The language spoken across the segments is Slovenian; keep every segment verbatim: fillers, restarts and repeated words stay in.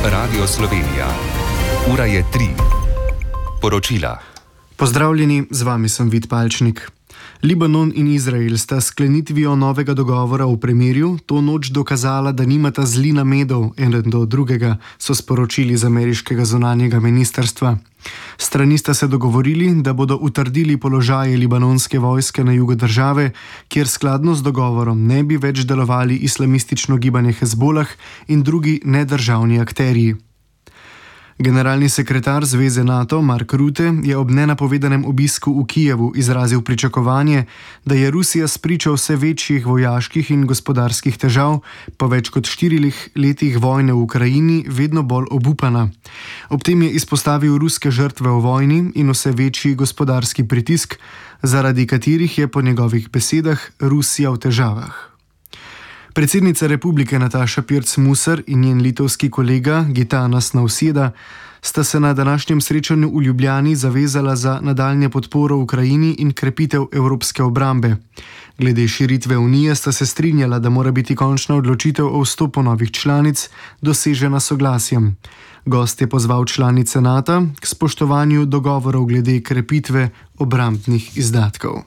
Radio Slovenija. Ura je tri. Poročila. Pozdravljeni, z vami sem Vid Palčnik. Libanon in Izrael sta sklenitvijo novega dogovora o premirju to noč dokazala, da nimata zli namedov eden do drugega, so sporočili z ameriškega zunanjega ministrstva. Strani sta se dogovorili, da bodo utrdili položaje libanonske vojske na jugu države, kjer skladno z dogovorom ne bi več delovali islamistično gibanje Hezbolah in drugi nedržavni akterji. Generalni sekretar Zveze NATO Mark Rutte je ob nenapovedanem obisku v Kijevu izrazil pričakovanje, da je Rusija spričo vse večjih vojaških in gospodarskih težav po več kot štirih letih vojne v Ukrajini vedno bolj obupana. Ob tem je izpostavil ruske žrtve v vojni in vse večji gospodarski pritisk, zaradi katerih je po njegovih besedah Rusija v težavah. Predsednica republike Nataša Pirc-Musar in njen litovski kolega Gitanas Nausėda sta se na današnjem srečanju v Ljubljani zavezala za nadaljnje podporo Ukrajini in krepitev evropske obrambe. Glede širitve unije sta se strinjala, da mora biti končna odločitev o vstopu novih članic dosežena soglasjem. Gost je pozval članice NATO k spoštovanju dogovorov glede krepitve obrambnih izdatkov.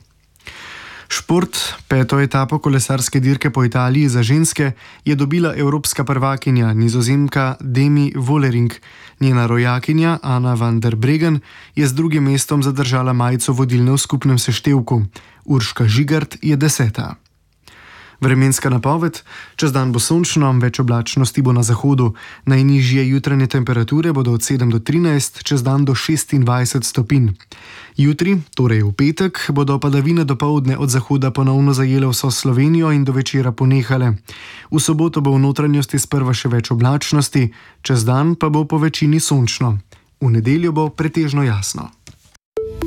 Šport, peto etapo kolesarske dirke po Italiji za ženske, je dobila evropska prvakinja Nizozemka Demi Vollering. Njena rojakinja Ana van der Breggen je z drugim mestom zadržala majico vodilne v skupnem seštevku. Urška Žigart je deseta. Vremenska napoved: čez dan bo sončno, več oblačnosti bo na zahodu. Najnižje jutranje temperature bodo od sedem do trinajst, čez dan do šestindvajset stopinj. Jutri, torej v petek, bodo padavine dopoldne od zahoda ponovno zajele vso Slovenijo in do večera ponehale. V soboto bo v notranjosti sprva še več oblačnosti, čez dan pa bo po večini sončno. V nedeljo bo pretežno jasno.